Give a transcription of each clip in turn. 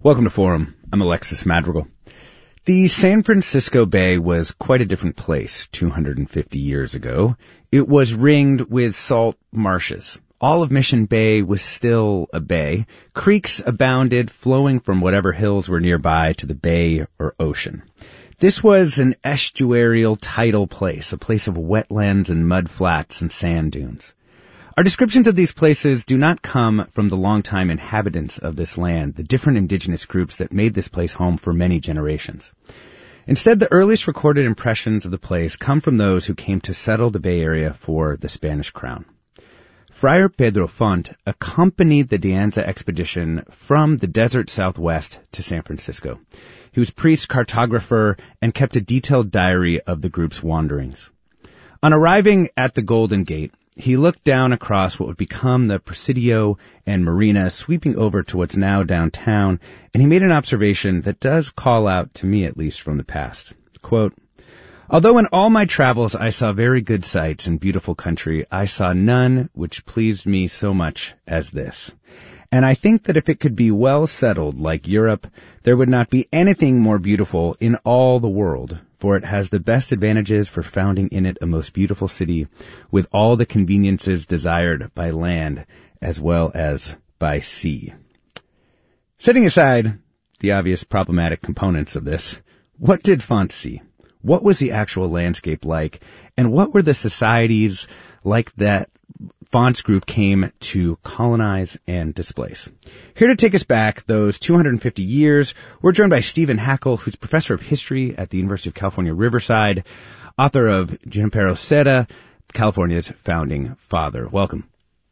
Welcome to Forum. I'm Alexis Madrigal. The San Francisco Bay was quite a different place 250 years ago. It was ringed with salt marshes. All of Mission Bay was still a bay. Creeks abounded, flowing from whatever hills were nearby to the bay or ocean. This was an estuarial tidal place, a place of wetlands and mud flats and sand dunes. Our descriptions of these places do not come from the longtime inhabitants of this land, the different indigenous groups that made this place home for many generations. Instead, the earliest recorded impressions of the place come from those who came to settle the Bay Area for the Spanish crown. Friar Pedro Font accompanied the De Anza expedition from the desert southwest to San Francisco. He was priest, cartographer, and kept a detailed diary of the group's wanderings. On arriving at the Golden Gate, he looked down across what would become the Presidio and Marina, sweeping over to what's now downtown, and he made an observation that does call out, to me at least, from the past. Quote, "Although in all my travels I saw very good sights and beautiful country, I saw none which pleased me so much as this. And I think that if it could be well settled like Europe, there would not be anything more beautiful in all the world, for it has the best advantages for founding in it a most beautiful city, with all the conveniences desired by land as well as by sea." Setting aside the obvious problematic components of this, what did Font see? What was the actual landscape like? And what were the societies like that Font's group came to colonize and displace? Here to take us back those 250 years, we're joined by Stephen Hackl, who's professor of history at the University of California, Riverside, author of Junipero Serra, California's founding father. Welcome.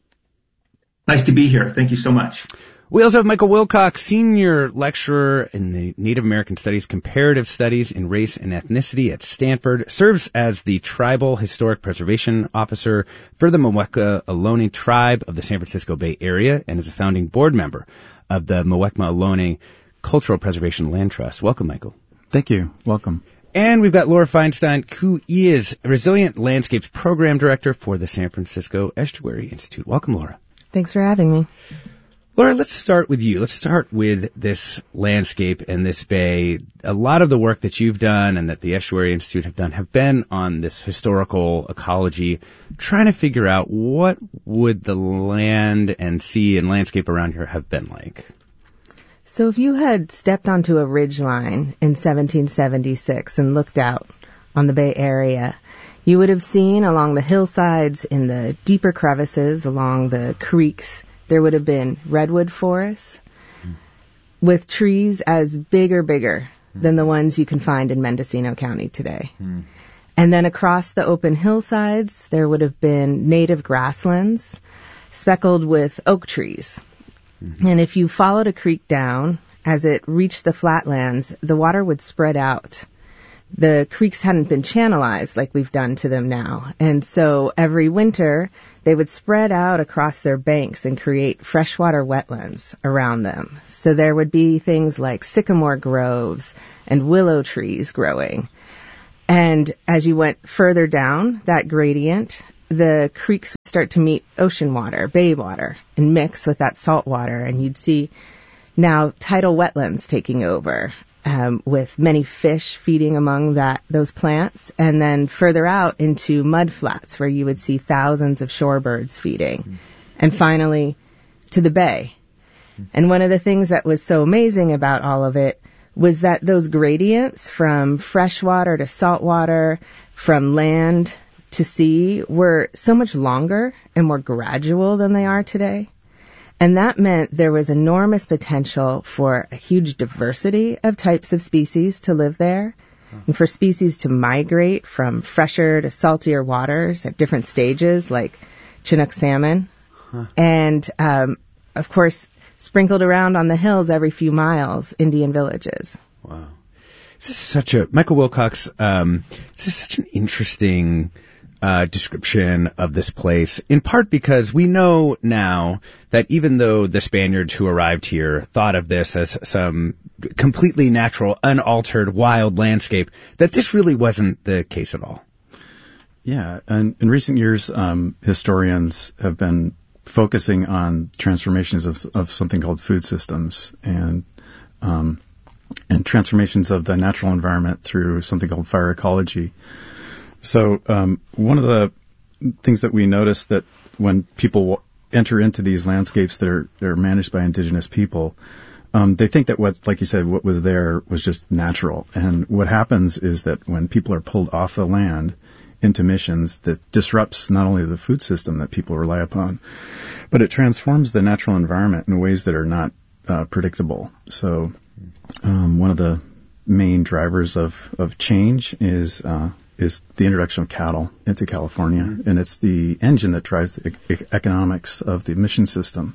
Nice to be here. Thank you so much. We also have Michael Wilcox, senior lecturer in the Native American Studies, Comparative Studies in Race and Ethnicity at Stanford, serves as the Tribal Historic Preservation Officer for the Muwekma Ohlone Tribe of the San Francisco Bay Area, and is a founding board member of the Muwekma Ohlone Cultural Preservation Land Trust. Welcome, Michael. Thank you. Welcome. And we've got Laura Feinstein, who is Resilient Landscapes Program Director for the San Francisco Estuary Institute. Welcome, Laura. Thanks for having me. Laura, let's start with you. Let's start with this landscape and this bay. A lot of the work that you've done and that the Estuary Institute have done have been on this historical ecology, trying to figure out what would the land and sea and landscape around here have been like. So if you had stepped onto a ridgeline in 1776 and looked out on the Bay Area, you would have seen along the hillsides, in the deeper crevices, along the creeks, there would have been redwood forests with trees as bigger than the ones you can find in Mendocino County today. And then across the open hillsides, there would have been native grasslands speckled with oak trees. And if you followed a creek down, as it reached the flatlands, the water would spread out. The creeks hadn't been channelized like we've done to them now. And so every winter, they would spread out across their banks and create freshwater wetlands around them. So there would be things like sycamore groves and willow trees growing. And as you went further down that gradient, the creeks would start to meet ocean water, bay water, and mix with that salt water. And you'd see now tidal wetlands taking over. With many fish feeding among those plants, and then further out into mud flats where you would see thousands of shorebirds feeding, and finally to the bay. And one of the things that was so amazing about all of it was that those gradients from freshwater to saltwater, from land to sea, were so much longer and more gradual than they are today. And that meant there was enormous potential for a huge diversity of types of species to live there, and for species to migrate from fresher to saltier waters at different stages, like Chinook salmon. And, of course, sprinkled around on the hills every few miles, Indian villages. Wow. This is Michael Wilcox, this is such an interesting description of this place, in part because we know now that even though the Spaniards who arrived here thought of this as some completely natural, unaltered, wild landscape, that this really wasn't the case at all. Yeah, and in recent years, historians have been focusing on transformations of something called food systems, and and transformations of the natural environment through something called fire ecology. So one of the things that we notice that when people enter into these landscapes that are managed by indigenous people, they think that like you said, what was there was just natural. And what happens is that when people are pulled off the land into missions, that disrupts not only the food system that people rely upon, but it transforms the natural environment in ways that are not predictable. So one of the main drivers of change is the introduction of cattle into California, and it's the engine that drives the economics of the mission system.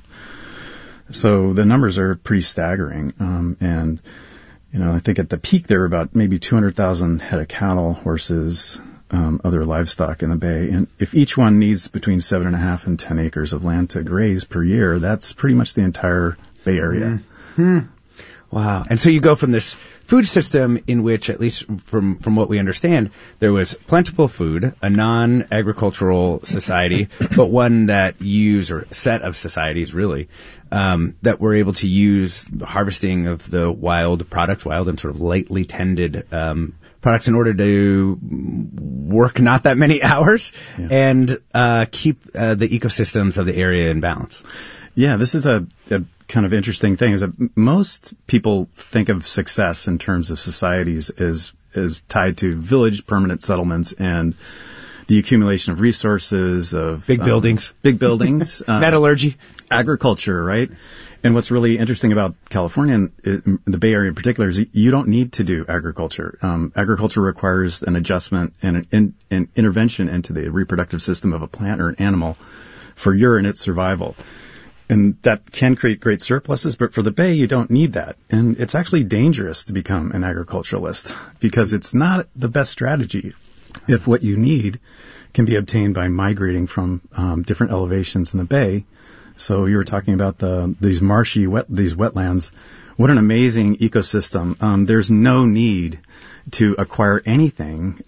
So the numbers are pretty staggering, and I think at the peak there were about maybe 200,000 head of cattle, horses, other livestock in the Bay, and if each one needs between 7.5 and 10 acres of land to graze per year, that's pretty much the entire Bay Area. Mm-hmm. Wow. And so you go from this food system in which, at least from what we understand, there was plentiful food, a non-agricultural society, but one that or set of societies really, that were able to use the harvesting of the wild and sort of lightly tended products in order to work not that many hours and keep the ecosystems of the area in balance. Yeah, this is a kind of interesting thing, is that most people think of success in terms of societies as tied to village permanent settlements and the accumulation of resources, of big buildings, metallurgy, agriculture, right? And what's really interesting about California and the Bay Area in particular is you don't need to do agriculture. Agriculture requires an adjustment and an intervention into the reproductive system of a plant or an animal for your and its survival. And that can create great surpluses, but for the Bay, you don't need that. And it's actually dangerous to become an agriculturalist because it's not the best strategy if what you need can be obtained by migrating from different elevations in the Bay. So you were talking about these wetlands. What an amazing ecosystem. There's no need to acquire anything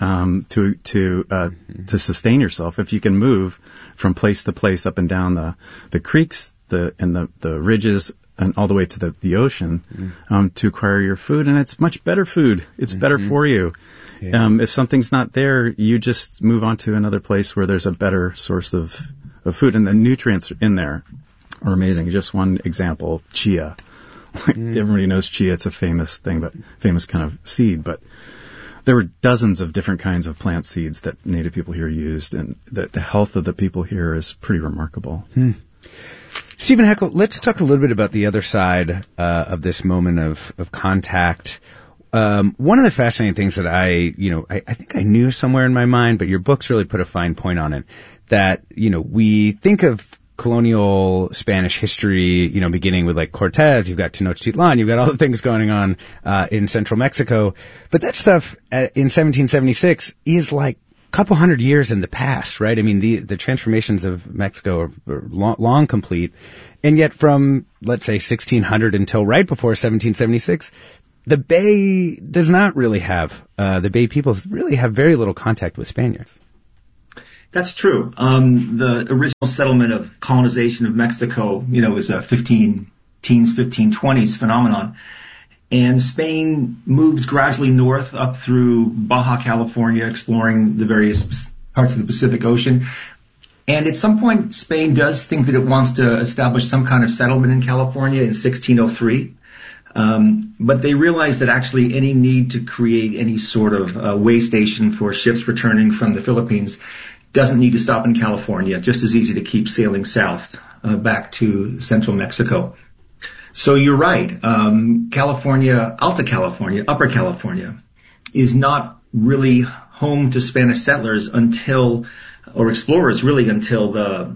to sustain yourself if you can move from place to place up and down the creeks, the ridges, and all the way to the ocean to acquire your food. And it's much better food. It's better for you. Yeah. If something's not there, you just move on to another place where there's a better source of food, and the nutrients in there are amazing. Just one example, chia. Everybody knows chia. It's a famous kind of seed, but there were dozens of different kinds of plant seeds that Native people here used, and the health of the people here is pretty remarkable. Stephen Heckel, let's talk a little bit about the other side of this moment of contact. One of the fascinating things that I think I knew somewhere in my mind, but your books really put a fine point on it, that, we think of colonial Spanish history, beginning with like Cortez, you've got Tenochtitlan, you've got all the things going on in central Mexico. But that stuff in 1776 is like a couple hundred years in the past, right? I mean, the transformations of Mexico are long complete. And yet from, let's say, 1600 until right before 1776, the Bay does not really have, the Bay peoples really have very little contact with Spaniards. That's true. The original settlement of colonization of Mexico, was a 1520s phenomenon. And Spain moves gradually north up through Baja California, exploring the various parts of the Pacific Ocean. And at some point, Spain does think that it wants to establish some kind of settlement in California in 1603. But they realize that actually any need to create any sort of way station for ships returning from the Philippines doesn't need to stop in California. Just as easy to keep sailing south back to central Mexico. So you're right. California, Alta California, Upper California is not really home to Spanish settlers or explorers really until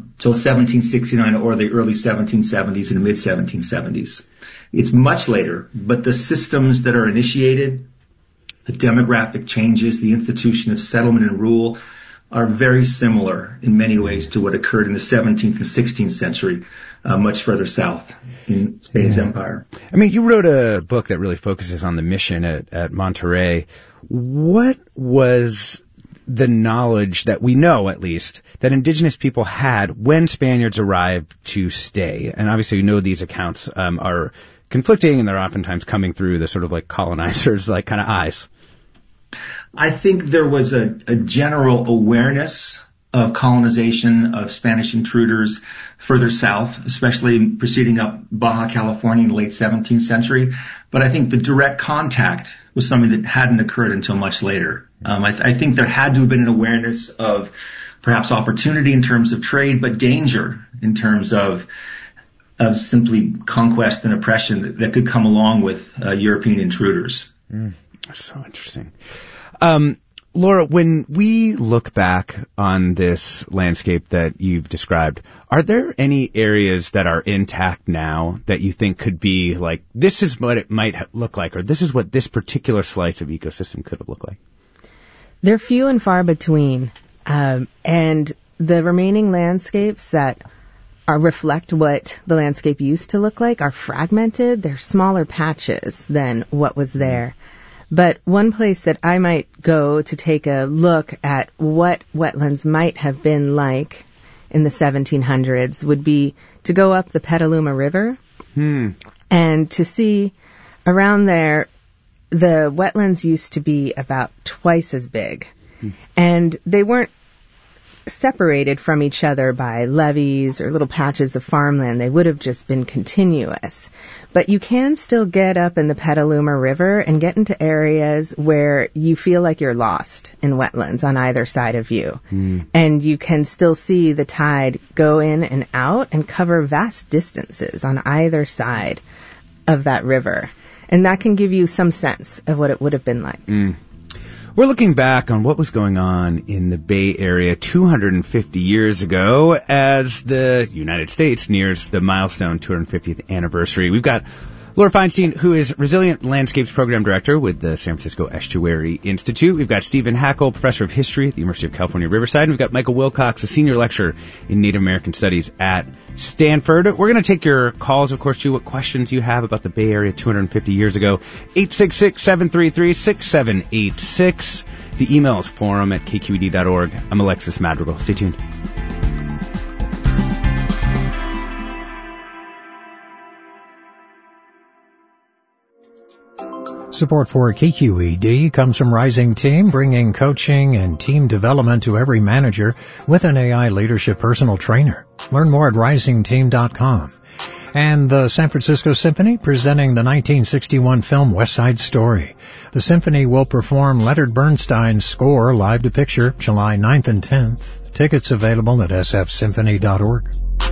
1769 or the early 1770s and mid 1770s. It's much later, but the systems that are initiated, the demographic changes, the institution of settlement and rule are very similar in many ways to what occurred in the 17th and 16th century, much further south in Spain's empire. I mean, you wrote a book that really focuses on the mission at Monterrey. What was the knowledge that we know, at least, that indigenous people had when Spaniards arrived to stay? And obviously, we know these accounts are conflicting, and they're oftentimes coming through the sort of like colonizers' like kind of eyes. I think there was a general awareness of colonization of Spanish intruders further south, especially proceeding up Baja California in the late 17th century. But I think the direct contact was something that hadn't occurred until much later. I think there had to have been an awareness of perhaps opportunity in terms of trade, but danger in terms of simply conquest and oppression that could come along with European intruders. That's so interesting. Laura, when we look back on this landscape that you've described, are there any areas that are intact now that you think could be like, this is what it might look like, or this is what this particular slice of ecosystem could have looked like? They're few and far between. And the remaining landscapes that reflect what the landscape used to look like are fragmented. They're smaller patches than what was there. But one place that I might go to take a look at what wetlands might have been like in the 1700s would be to go up the Petaluma River and to see around there, the wetlands used to be about twice as big. And they weren't separated from each other by levees or little patches of farmland. They would have just been continuous. But you can still get up in the Petaluma River and get into areas where you feel like you're lost in wetlands on either side of you. And you can still see the tide go in and out and cover vast distances on either side of that river. And that can give you some sense of what it would have been like. We're looking back on what was going on in the Bay Area 250 years ago as the United States nears the milestone 250th anniversary. We've got Laura Feinstein, who is Resilient Landscapes Program Director with the San Francisco Estuary Institute. We've got Stephen Hackel, Professor of History at the University of California, Riverside. And we've got Michael Wilcox, a Senior Lecturer in Native American Studies at Stanford. We're going to take your calls, of course, too, what questions you have about the Bay Area 250 years ago. 866-733-6786. The email is forum@kqed.org. I'm Alexis Madrigal. Stay tuned. Support for KQED comes from Rising Team, bringing coaching and team development to every manager with an AI leadership personal trainer. Learn more at risingteam.com. And the San Francisco Symphony presenting the 1961 film West Side Story. The symphony will perform Leonard Bernstein's score live to picture July 9th and 10th. Tickets available at sfsymphony.org.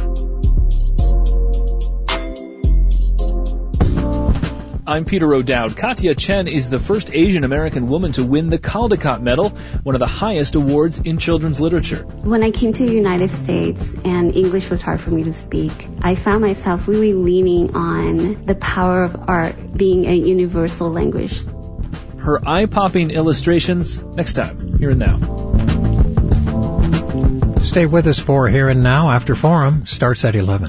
I'm Peter O'Dowd. Katya Chen is the first Asian American woman to win the Caldecott Medal, one of the highest awards in children's literature. When I came to the United States and English was hard for me to speak, I found myself really leaning on the power of art being a universal language. Her eye-popping illustrations next time, Here and Now. Stay with us for Here and Now after Forum starts at 11.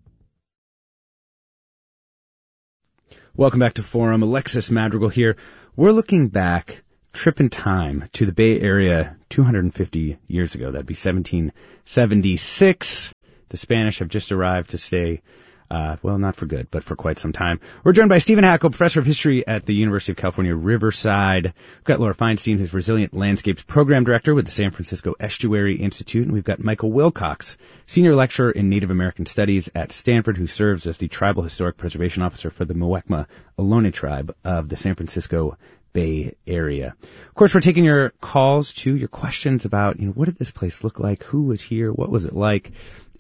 Welcome back to Forum. Alexis Madrigal here. We're looking back, trip in time, to the Bay Area 250 years ago. That'd be 1776. The Spanish have just arrived to stay, well, not for good, but for quite some time. We're joined by Stephen Hackel, Professor of History at the University of California, Riverside. We've got Laura Feinstein, who's Resilient Landscapes Program Director with the San Francisco Estuary Institute. And we've got Michael Wilcox, Senior Lecturer in Native American Studies at Stanford, who serves as the Tribal Historic Preservation Officer for the Muwekma Ohlone Tribe of the San Francisco Bay Area. Of course, we're taking your calls to your questions about, what did this place look like? Who was here? What was it like?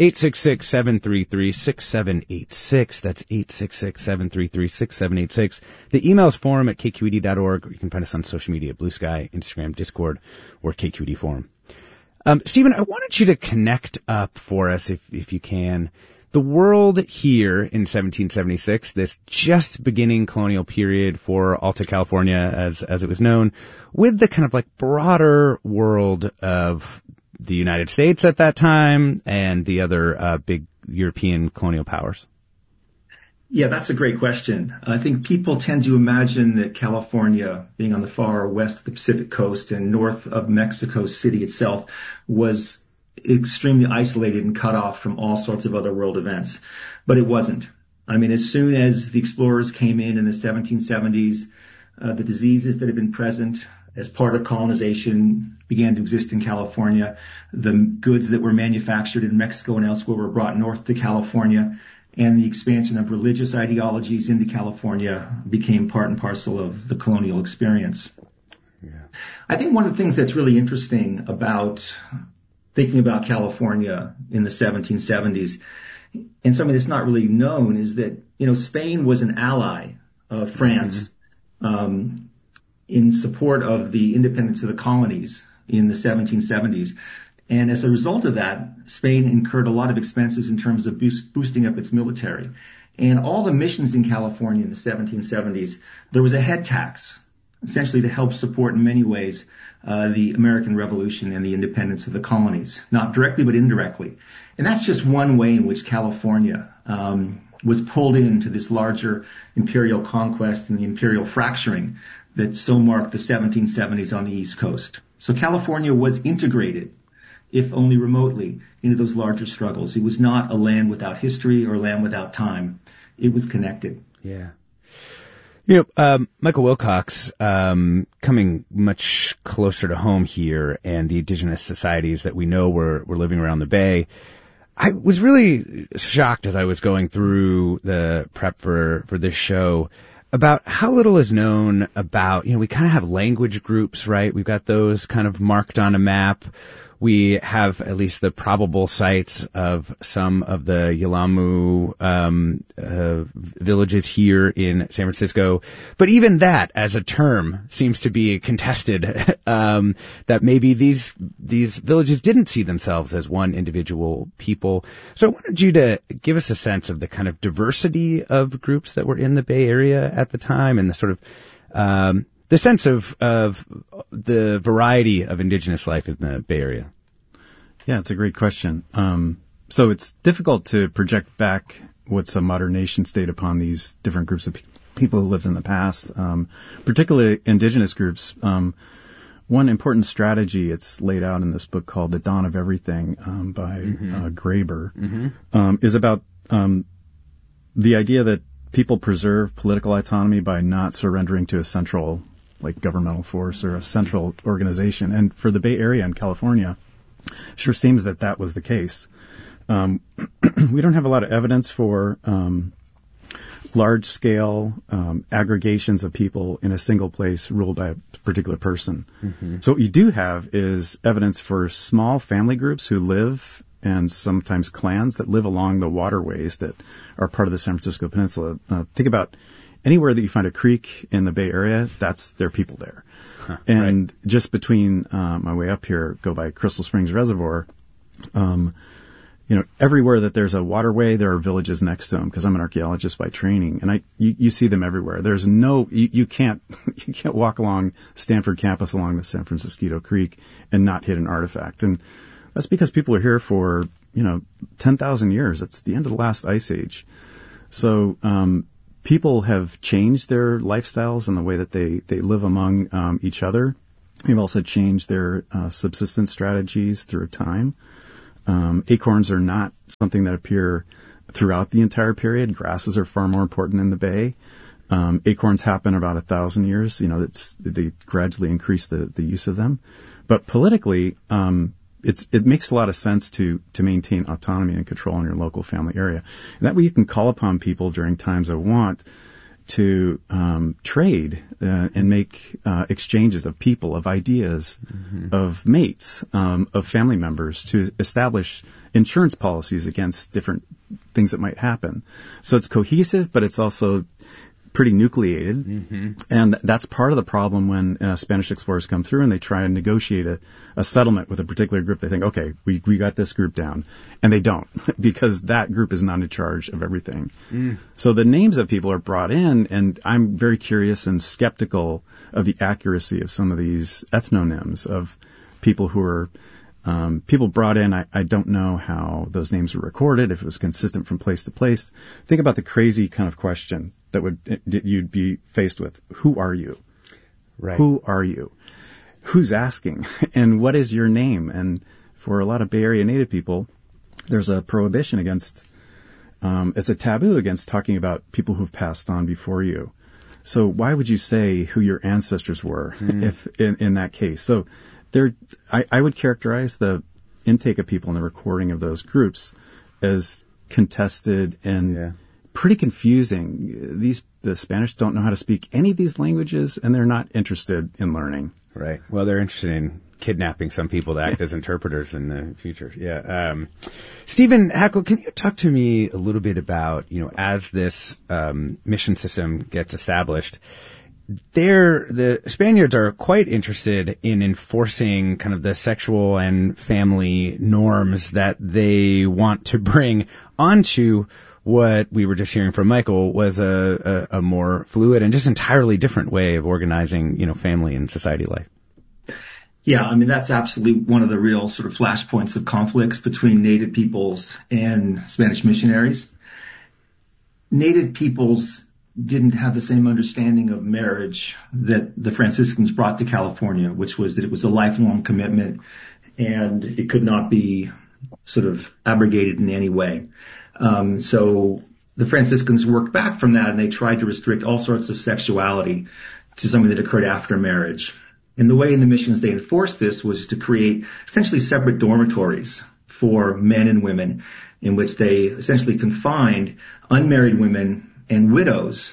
866-733-6786. That's 866-733-6786. The email is forum@kqed.org. Or you can find us on social media, Blue Sky, Instagram, Discord, or KQED Forum. Stephen, I wanted you to connect up for us, if you can, the world here in 1776, this just beginning colonial period for Alta California, as it was known, with the kind of like broader world of the United States at that time and the other big European colonial powers. Yeah, that's a great question. I think people tend to imagine that California, being on the far west of the Pacific coast and north of Mexico City itself, was extremely isolated and cut off from all sorts of other world events. But it wasn't. I mean, as soon as the explorers came in the 1770s, the diseases that had been present as part of colonization began to exist in California. The goods that were manufactured in Mexico and elsewhere were brought north to California, and the expansion of religious ideologies into California became part and parcel of the colonial experience. Yeah. I think one of the things that's really interesting about thinking about California in the 1770s, and something that's not really known, is that, Spain was an ally of France in support of the independence of the colonies in the 1770s. And as a result of that, Spain incurred a lot of expenses in terms of boosting up its military. And all the missions in California in the 1770s, there was a head tax, essentially to help support in many ways the American Revolution and the independence of the colonies, not directly but indirectly. And that's just one way in which California was pulled into this larger imperial conquest and the imperial fracturing that so marked the 1770s on the East Coast. So California was integrated, if only remotely, into those larger struggles. It was not a land without history or a land without time. It was connected. Yeah. Michael Wilcox, coming much closer to home here and the indigenous societies that we know were living around the Bay, I was really shocked as I was going through the prep for this show about how little is known about, we kind of have language groups, right? We've got those kind of marked on a map. We have at least the probable sites of some of the Yelamu villages here in San Francisco. But even that, as a term, seems to be contested, that maybe these villages didn't see themselves as one individual people. So I wanted you to give us a sense of the kind of diversity of groups that were in the Bay Area at the time and the sort of the sense of the variety of indigenous life in the Bay Area. Yeah, it's a great question. So it's difficult to project back what's a modern nation state upon these different groups of people who lived in the past, particularly indigenous groups. One important strategy, it's laid out in this book called The Dawn of Everything by Graeber, is about the idea that people preserve political autonomy by not surrendering to a central governmental force or a central organization. And for the Bay Area and California, sure seems that was the case. We don't have a lot of evidence for large-scale aggregations of people in a single place ruled by a particular person. So what you do have is evidence for small family groups who live, and sometimes clans that live along the waterways that are part of the San Francisco Peninsula. Think about anywhere that you find a creek in the Bay Area, there are people there. And right. Just between my way up here, go by Crystal Springs Reservoir, everywhere that there's a waterway, there are villages next to them, because I'm an archaeologist by training, and you see them everywhere. There's you can't walk along Stanford campus along the San Francisco Creek and not hit an artifact. And that's because people are here for, 10,000 years. It's the end of the last ice age. So, people have changed their lifestyles and the way that they live among each other. They've also changed their subsistence strategies through time. Acorns are not something that appear throughout the entire period. Grasses are far more important in the Bay. Acorns happen about 1,000 years. They gradually increase the use of them. But politically, it makes a lot of sense to maintain autonomy and control in your local family area. And that way you can call upon people during times of want to trade and make exchanges of people, of ideas, of mates, of family members, to establish insurance policies against different things that might happen. So it's cohesive, but it's also pretty nucleated, and that's part of the problem when Spanish explorers come through and they try to negotiate a settlement with a particular group. They think, okay, we got this group down, and they don't, because that group is not in charge of everything. So the names of people are brought in, and I'm very curious and skeptical of the accuracy of some of these ethnonyms of people who are People brought in, I don't know how those names were recorded, if it was consistent from place to place. Think about the crazy kind of question that you'd be faced with. Who are you? Right. Who are you? Who's asking? And what is your name? And for a lot of Bay Area Native people, there's a prohibition against, it's a taboo against talking about people who've passed on before you. So why would you say who your ancestors were if in that case? So I would characterize the intake of people in the recording of those groups as contested and pretty confusing. The Spanish don't know how to speak any of these languages, and they're not interested in learning. Right. Well, they're interested in kidnapping some people to act as interpreters in the future. Yeah. Stephen Hackle, can you talk to me a little bit about, as this mission system gets established, the Spaniards are quite interested in enforcing kind of the sexual and family norms that they want to bring onto what we were just hearing from Michael was a more fluid and just entirely different way of organizing, family and society life. Yeah, I mean, that's absolutely one of the real sort of flashpoints of conflicts between Native peoples and Spanish missionaries. Native peoples didn't have the same understanding of marriage that the Franciscans brought to California, which was that it was a lifelong commitment and it could not be sort of abrogated in any way. So the Franciscans worked back from that, and they tried to restrict all sorts of sexuality to something that occurred after marriage. And the way in the missions they enforced this was to create essentially separate dormitories for men and women, in which they essentially confined unmarried women and widows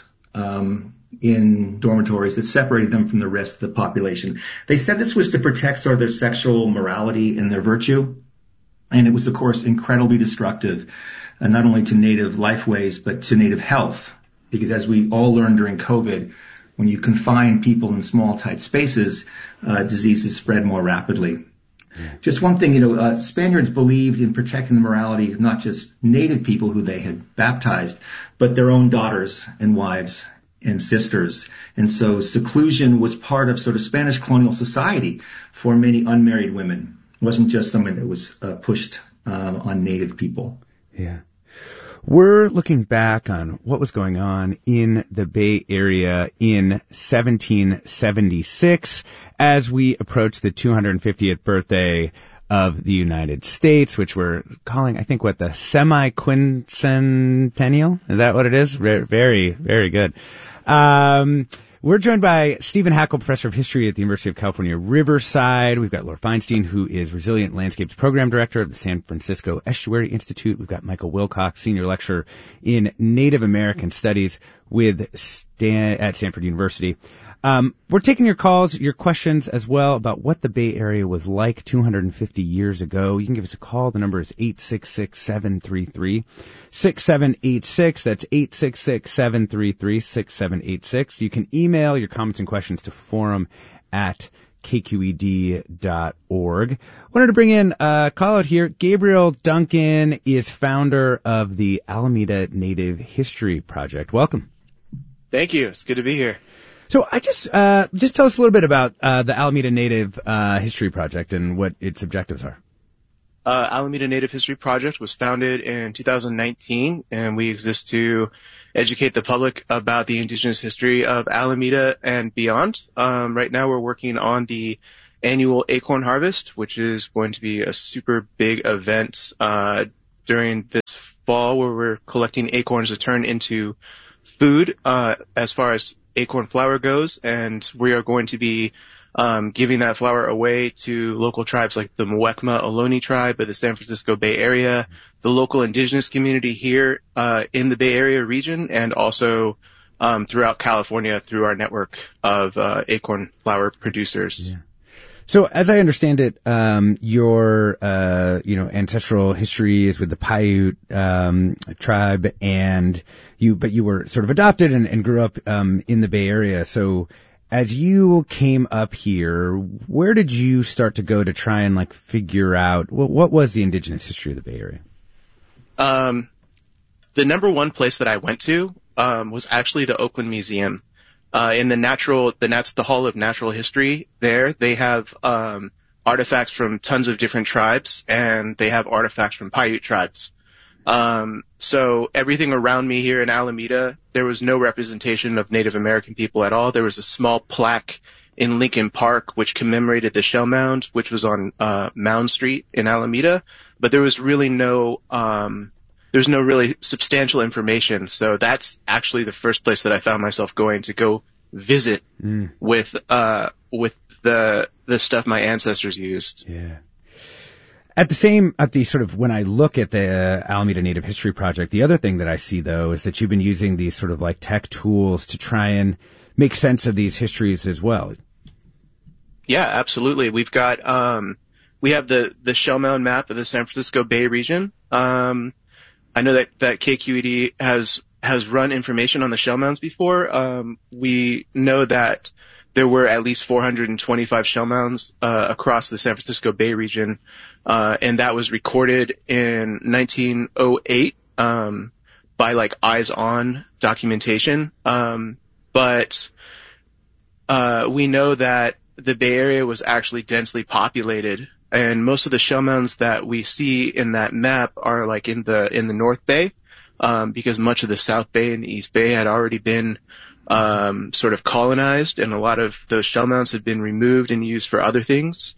in dormitories that separated them from the rest of the population. They said this was to protect sort of their sexual morality and their virtue. And it was, of course, incredibly destructive, not only to Native lifeways, but to Native health. Because as we all learned during COVID, when you confine people in small, tight spaces, diseases spread more rapidly. Yeah. Just one thing, Spaniards believed in protecting the morality of not just Native people who they had baptized, but their own daughters and wives and sisters. And so seclusion was part of sort of Spanish colonial society for many unmarried women. It wasn't just something that was pushed on Native people. Yeah. We're looking back on what was going on in the Bay Area in 1776 as we approach the 250th birthday of the United States, which we're calling, I think, the semi-quincentennial? Is that what it is? Very, very good. We're joined by Stephen Hackle, professor of history at the University of California, Riverside. We've got Laura Feinstein, who is Resilient Landscapes program director of the San Francisco Estuary Institute. We've got Michael Wilcox, senior lecturer in Native American Studies at Stanford University. We're taking your calls, your questions as well about what the Bay Area was like 250 years ago. You can give us a call. The number is 866-733-6786. That's 866-733-6786. You can email your comments and questions to forum@kqed.org. Wanted to bring in a call out here. Gabriel Duncan is founder of the Alameda Native History Project. Welcome. Thank you. It's good to be here. So I just tell us a little bit about the Alameda Native History Project and what its objectives are. Alameda Native History Project was founded in 2019, and we exist to educate the public about the indigenous history of Alameda and beyond. Right now we're working on the annual acorn harvest, which is going to be a super big event during this fall, where we're collecting acorns to turn into food as far as acorn flour goes, and we are going to be giving that flour away to local tribes like the Muwekma Ohlone tribe of the San Francisco Bay Area, the local indigenous community here in the Bay Area region, and also throughout California through our network of acorn flour producers. Yeah. So, as I understand it, your ancestral history is with the Paiute tribe, and you were sort of adopted and grew up in the Bay Area. So, as you came up here, where did you start to go to try and figure out what was the indigenous history of the Bay Area? The number one place that I went to was actually the Oakland Museum. In the Hall of Natural History there, they have, on artifacts from tons of different tribes, and they have artifacts from Paiute tribes. So everything around me here in Alameda, there was no representation of Native American people at all. There was a small plaque in Lincoln Park which commemorated the shell mound, which was on Mound Street in Alameda, but there was really no there's no really substantial information. So that's actually the first place that I found myself going to go visit with the stuff my ancestors used. Yeah. At the sort of, when I look at the Alameda Native History Project, the other thing that I see, though, is that you've been using these sort of like tech tools to try and make sense of these histories as well. Yeah, absolutely. We've got, we have the shell mound map of the San Francisco Bay region. I know that KQED has run information on the shell mounds before. We know that there were at least 425 shell mounds across the San Francisco Bay region, and that was recorded in 1908 by like Eyes On documentation. But we know that the Bay Area was actually densely populated, and most of the shell mounds that we see in that map are like in the North Bay, because much of the South Bay and the East Bay had already been sort of colonized, and a lot of those shell mounds had been removed and used for other things.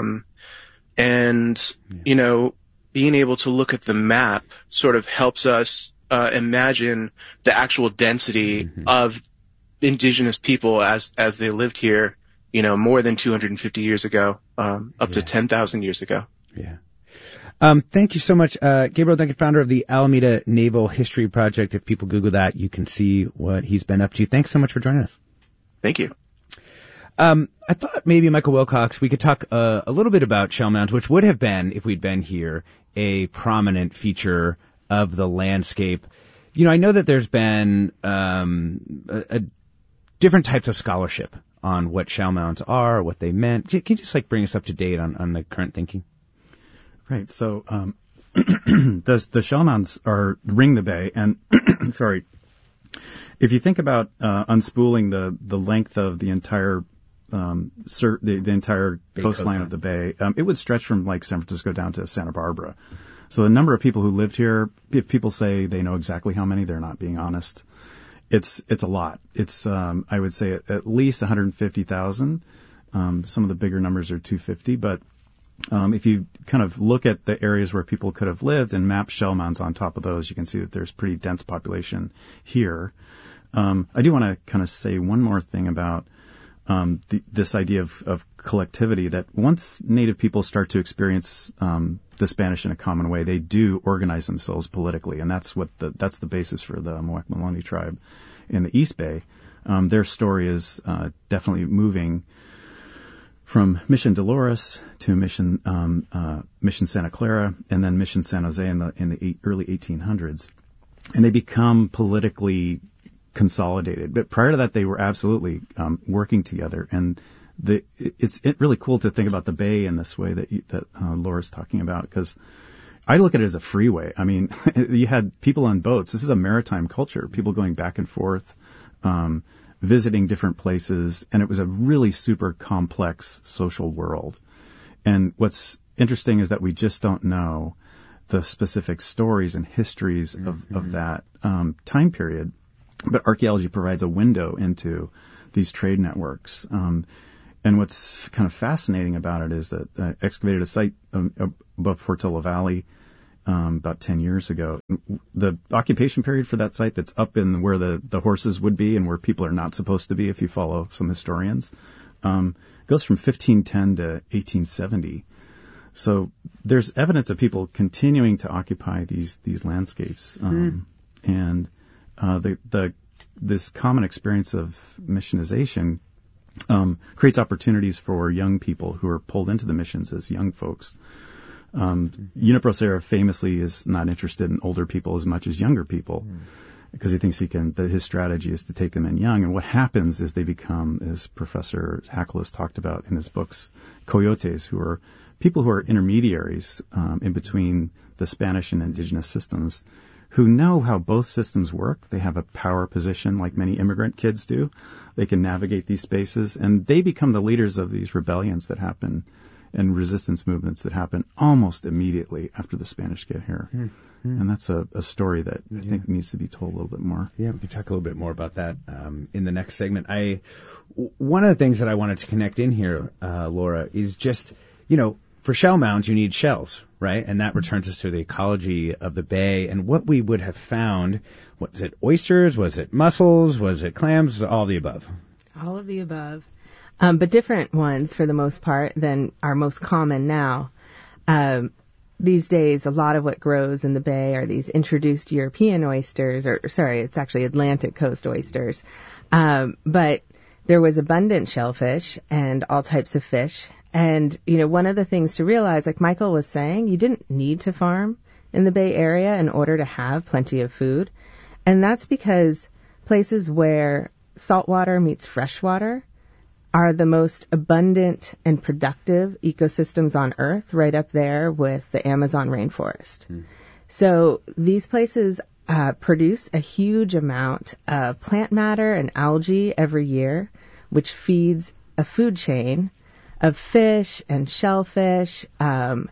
You know, being able to look at the map sort of helps us imagine the actual density of indigenous people as they lived here, you know, more than 250 years ago, up to 10,000 years ago. Yeah. Thank you so much, Gabriel Duncan, founder of the Alameda Naval History Project. If people Google that, you can see what he's been up to. Thanks so much for joining us. Thank you. I thought maybe, Michael Wilcox, we could talk a little bit about shell mounds, which would have been, if we'd been here, a prominent feature of the landscape. You know, I know that there's been different types of scholarship on what shell mounds are, what they meant. Can you just like bring us up to date on the current thinking? Right. So, the shell mounds ring the bay, and sorry, if you think about unspooling the length of the entire the entire coastline of the bay, it would stretch from like San Francisco down to Santa Barbara. So the number of people who lived here, if people say they know exactly how many, they're not being honest. It's a lot. It's I would say at least 150,000. Some of the bigger numbers are 250, but if you kind of look at the areas where people could have lived and map shell mounds on top of those, you can see that there's pretty dense population here. I do want to kind of say one more thing about this idea of collectivity, that once Native people start to experience the Spanish in a common way, they do organize themselves politically, and that's the basis for the Muwekma tribe in the East Bay. Their story is definitely moving from Mission Dolores to Mission Santa Clara, and then Mission San Jose in the early 1800s, and they become politically consolidated. But prior to that, they were absolutely working together, and it's really cool to think about the Bay in this way that Laura's talking about, because I look at it as a freeway. I mean, you had people on boats. This is a maritime culture, people going back and forth, visiting different places, and it was a really super complex social world. And what's interesting is that we just don't know the specific stories and histories of that time period, but archaeology provides a window into these trade networks. And what's kind of fascinating about it is that I excavated a site above Portola Valley about 10 years ago. The occupation period for that site, that's up in where the horses would be and where people are not supposed to be, if you follow some historians, goes from 1510 to 1870. So there's evidence of people continuing to occupy these landscapes, and this common experience of missionization creates opportunities for young people who are pulled into the missions as young folks. Junipero Serra famously is not interested in older people as much as younger people, because he thinks his strategy is to take them in young. And what happens is they become, as Professor Hackle has talked about in his books, coyotes, who are people who are intermediaries in between the Spanish and indigenous systems, who know how both systems work. They have a power position like many immigrant kids do. They can navigate these spaces, and they become the leaders of these rebellions that happen and resistance movements that happen almost immediately after the Spanish get here. And that's a story that I think needs to be told a little bit more. Yeah, we can talk a little bit more about that in the next segment. One of the things that I wanted to connect in here, Laura, is just, for shell mounds, you need shells, right? And that returns us to the ecology of the bay and what we would have found. Was it oysters? Was it mussels? Was it clams? All the above. All of the above. But different ones for the most part than are most common now. These days, a lot of what grows in the bay are these introduced European oysters, it's actually Atlantic coast oysters. But there was abundant shellfish and all types of fish. And, one of the things to realize, like Michael was saying, you didn't need to farm in the Bay Area in order to have plenty of food. And that's because places where saltwater meets freshwater are the most abundant and productive ecosystems on Earth, right up there with the Amazon rainforest. So these places produce a huge amount of plant matter and algae every year, which feeds a food chain of fish and shellfish, of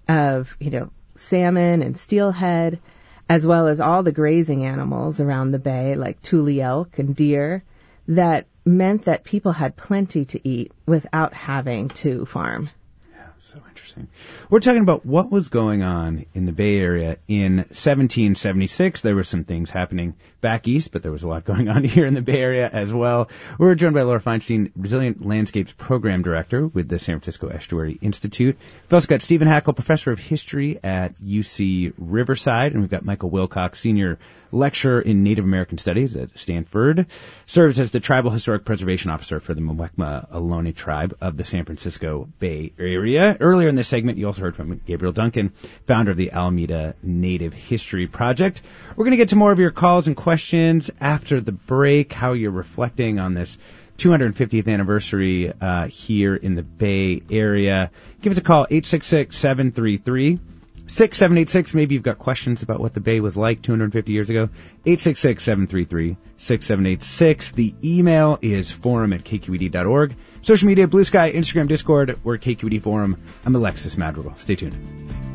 salmon and steelhead, as well as all the grazing animals around the bay, like tule elk and deer, that meant that people had plenty to eat without having to farm. Yeah, so interesting. We're talking about what was going on in the Bay Area in 1776. There were some things happening back east, but there was a lot going on here in the Bay Area as well. We're joined by Laura Feinstein, Resilient Landscapes Program Director with the San Francisco Estuary Institute. We've also got Stephen Hackle, Professor of History at UC Riverside, and we've got Michael Wilcox, Senior Lecturer in Native American Studies at Stanford, serves as the Tribal Historic Preservation Officer for the Muwekma Ohlone Tribe of the San Francisco Bay Area. Earlier in this segment, you also heard from Gabriel Duncan, founder of the Alameda Native History Project. We're going to get to more of your calls and questions after the break, how you're reflecting on this 250th anniversary here in the Bay Area. Give us a call, 866-733-6786. Maybe you've got questions about what the Bay was like 250 years ago. 866-733-6786. The email is forum@kqed.org. Social media, Blue Sky, Instagram, Discord, or KQED Forum. I'm Alexis Madrigal. Stay tuned.